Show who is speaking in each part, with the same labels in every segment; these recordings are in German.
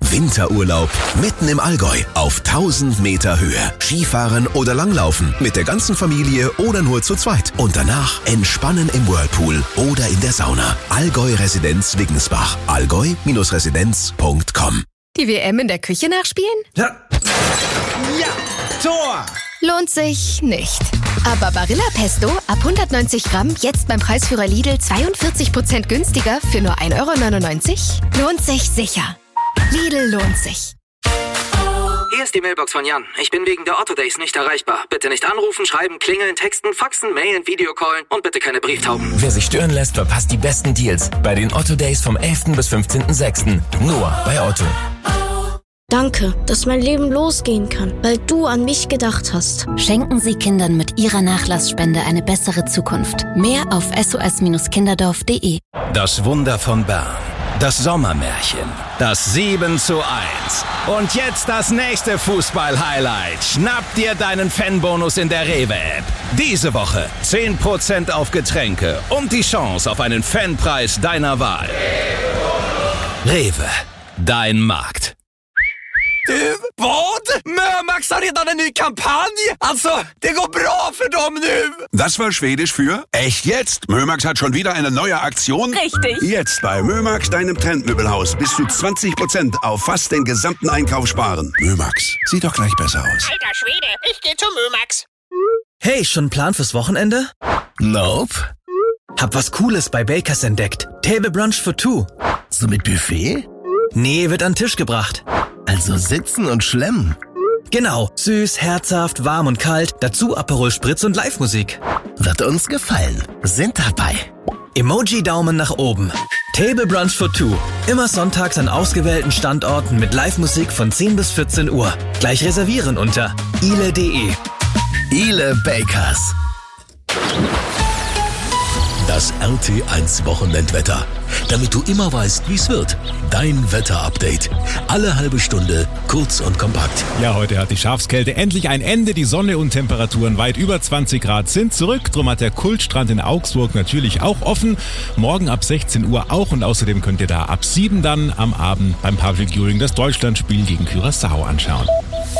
Speaker 1: Winterurlaub mitten im Allgäu auf 1000 Meter Höhe. Skifahren oder Langlaufen mit der ganzen Familie oder nur zu zweit. Und danach entspannen im Whirlpool oder in der Sauna. Allgäu Residenz Wiggensbach. allgäu-residenz.com.
Speaker 2: Die WM in der Küche nachspielen?
Speaker 3: Ja, Tor!
Speaker 2: Lohnt sich nicht. Aber Barilla Pesto ab 190 Gramm jetzt beim Preisführer Lidl 42% günstiger für nur 1,99 €? Lohnt sich sicher. Lidl lohnt sich.
Speaker 4: Hier ist die Mailbox von Jan. Ich bin wegen der Otto Days nicht erreichbar. Bitte nicht anrufen, schreiben, klingeln, texten, faxen, mailen, Videocallen und bitte keine Brieftauben.
Speaker 5: Wer sich stören lässt, verpasst die besten Deals bei den Otto Days vom 11. bis 15.06. Nur bei Otto.
Speaker 6: Danke, dass mein Leben losgehen kann, weil du an mich gedacht hast.
Speaker 7: Schenken Sie Kindern mit Ihrer Nachlassspende eine bessere Zukunft. Mehr auf sos-kinderdorf.de.
Speaker 8: Das Wunder von Bern. Das Sommermärchen. Das 7:1. Und jetzt das nächste Fußball-Highlight. Schnapp dir deinen Fanbonus in der Rewe-App. Diese Woche 10% auf Getränke und die Chance auf einen Fanpreis deiner Wahl. Rewe. Dein Markt.
Speaker 3: Du, vad? Mömax har redan en ny kampanj! Alltså, det går bra för dem nu!
Speaker 9: Das war Schwedisch für echt jetzt. Mömax hat schon wieder eine neue Aktion.
Speaker 2: Richtig.
Speaker 9: Jetzt bei Mömax, deinem Trendmöbelhaus, bis zu 20% auf fast den gesamten Einkauf sparen. Mömax, sieht doch gleich besser aus.
Speaker 10: Alter Schwede, ich geh zu Mömax.
Speaker 11: Hey, schon einen Plan fürs Wochenende?
Speaker 5: Nope.
Speaker 11: Hab was Cooles bei Bakers entdeckt. Table Brunch for two.
Speaker 5: So mit Buffet?
Speaker 11: Nee, wird an den Tisch gebracht.
Speaker 5: Also sitzen und schlemmen.
Speaker 11: Genau, süß, herzhaft, warm und kalt, dazu Aperol Spritz und Live-Musik.
Speaker 5: Wird uns gefallen. Sind dabei.
Speaker 11: Emoji-Daumen nach oben. Table Brunch for two. Immer sonntags an ausgewählten Standorten mit Live-Musik von 10 bis 14 Uhr. Gleich reservieren unter ile.de.
Speaker 5: Ile Bakers.
Speaker 1: Das RT1 Wochenendwetter. Damit du immer weißt, wie es wird. Dein Wetterupdate. Alle halbe Stunde, kurz und kompakt.
Speaker 12: Ja, heute hat die Schafskälte endlich ein Ende. Die Sonne und Temperaturen weit über 20 Grad sind zurück. Drum hat der Kultstrand in Augsburg natürlich auch offen. Morgen ab 16 Uhr auch. Und außerdem könnt ihr da ab 7 dann am Abend beim Public Viewing das Deutschlandspiel gegen Curaçao anschauen.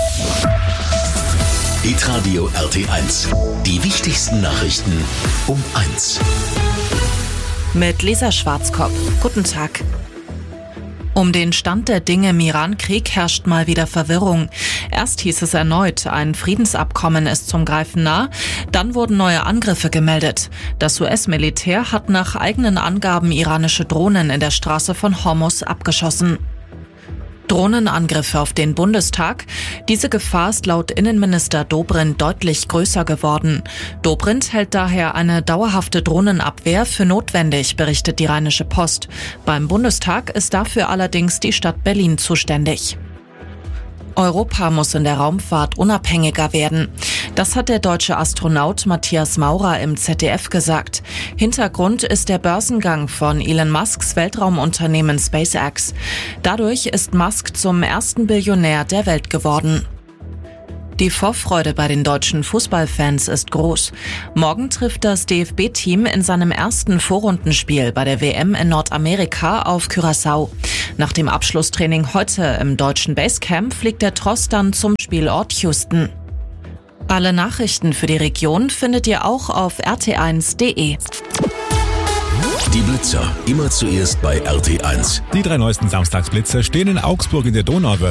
Speaker 1: Hitradio RT1. Die wichtigsten Nachrichten um 1.
Speaker 13: Mit Lisa Schwarzkopf. Guten Tag. Um den Stand der Dinge im Iran-Krieg herrscht mal wieder Verwirrung. Erst hieß es erneut, ein Friedensabkommen ist zum Greifen nah. Dann wurden neue Angriffe gemeldet. Das US-Militär hat nach eigenen Angaben iranische Drohnen in der Straße von Hormuz abgeschossen. Drohnenangriffe auf den Bundestag. Diese Gefahr ist laut Innenminister Dobrindt deutlich größer geworden. Dobrindt hält daher eine dauerhafte Drohnenabwehr für notwendig, berichtet die Rheinische Post. Beim Bundestag ist dafür allerdings die Stadt Berlin zuständig. Europa muss in der Raumfahrt unabhängiger werden. Das hat der deutsche Astronaut Matthias Maurer im ZDF gesagt. Hintergrund ist der Börsengang von Elon Musks Weltraumunternehmen SpaceX. Dadurch ist Musk zum ersten Billionär der Welt geworden. Die Vorfreude bei den deutschen Fußballfans ist groß. Morgen trifft das DFB-Team in seinem ersten Vorrundenspiel bei der WM in Nordamerika auf Curaçao. Nach dem Abschlusstraining heute im deutschen Basecamp fliegt der Tross dann zum Spielort Houston. Alle Nachrichten für die Region findet ihr auch auf rt1.de.
Speaker 1: Die Blitzer, immer zuerst bei RT1.
Speaker 12: Die 3 neuesten Samstagsblitzer stehen in Augsburg in der Donauwörth.